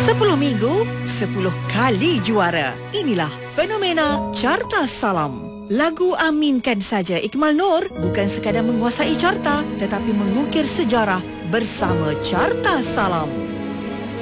10 minggu, 10 kali juara. Inilah fenomena Carta Salam. Lagu Aminkan Saja Ikmal Nur bukan sekadar menguasai carta, tetapi mengukir sejarah bersama Carta Salam.